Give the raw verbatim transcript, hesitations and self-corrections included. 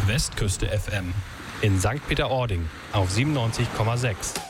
Westküste F M in Sankt Peter-Ording auf siebenundneunzig Komma sechs.